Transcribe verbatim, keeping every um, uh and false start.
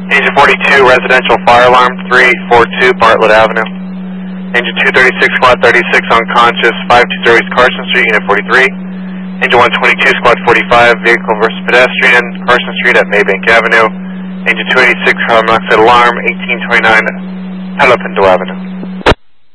Engine forty-two, residential fire alarm, three forty-two Bartlett Avenue. Engine two thirty-six, squad thirty-six, unconscious, five two zero East Carson Street, unit forty-three. Engine one twenty-two, squad forty-five, vehicle versus pedestrian, Carson Street at Maybank Avenue. Engine two eighty-six, carbon monoxide alarm, eighteen twenty-nine, Palo Pinto Avenue.